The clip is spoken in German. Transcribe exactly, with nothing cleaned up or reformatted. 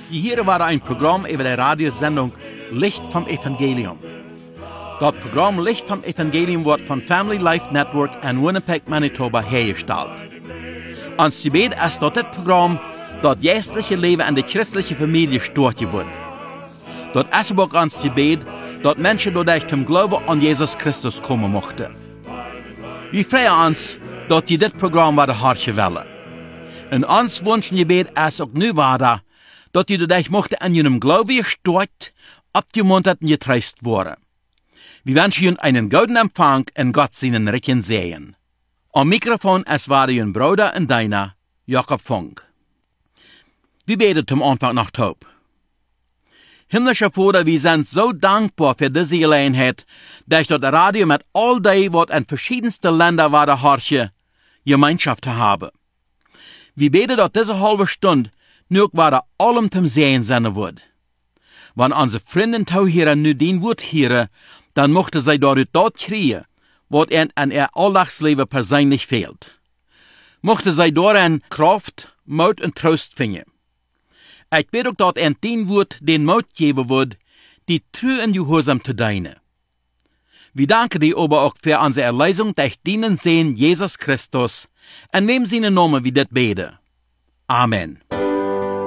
Hier war ein Programm über die Radiosendung Licht vom Evangelium. Das Programm Licht vom Evangelium wird von Family Life Network in Winnipeg, Manitoba hergestellt. Ons gebed ist dat dit Programm das geestliche Leben in der christlichen Familie stört wird. Das ist auch ons gebed, dass Menschen dadurch zum Glauben an Jesus Christus kommen mochten. Wir freuen uns, dass die dit Programm werden hartje willen. Und ons wünschen gebed ist auch nu weiter, dass die dadurch mochten an ihrem Glauben gestärkt, abgemuntert und getröstet worden. Wir wünschen Ihnen einen guten Empfang und Gott seinen Recken sehen. Am Mikrofon es war Ihr Bruder und deiner, Jakob Funk. Wir beten zum Anfang nach Taub. Himmlischer Vater, wir sind so dankbar für diese Gelegenheit, dass das Radio mit all dem, was in verschiedensten Ländern war, der Harche, Gemeinschaft zu haben. Wir beten, dass diese halbe Stunde nur war allem zum Sehen sein wird. Wenn unsere Freunde hier nu den Wort hören, dann mochten sie dadurch dort kriegen, was ihnen an ihr Alldagsleben persönlich fehlt. Mochten sie darin Kraft, Mut und Trost finden. Ich bete auch, dass ihnen den Wort den Mut geben wird, die treu und gehorsam zu dienen. Wir danken dir aber auch für unsere Erlösung durch den Sehen Jesus Christus, in wem seine Namen wir das beten. Amen.